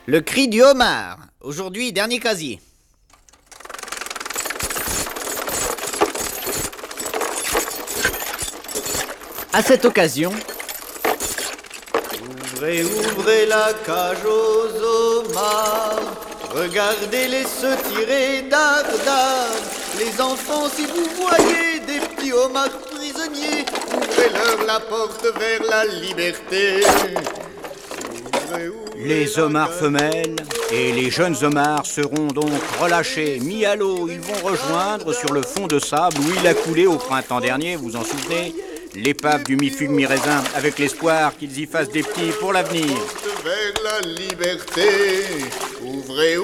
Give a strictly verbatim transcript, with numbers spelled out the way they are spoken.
Le cri du homard. Aujourd'hui, dernier casier. À cette occasion... Ouvrez, ouvrez la cage aux homards. Regardez-les se tirer d'art d'art. Les enfants, si vous voyez des petits homards prisonniers, ouvrez-leur la porte vers la liberté. Ouvrez, ouvrez Les homards femelles et les jeunes homards seront donc relâchés, mis à l'eau. Ils vont rejoindre sur le fond de sable où il a coulé au printemps dernier, vous en souvenez, l'épave du mi-fugue mi-raisin, avec l'espoir qu'ils y fassent des petits pour l'avenir. vers la liberté. Ouvrez,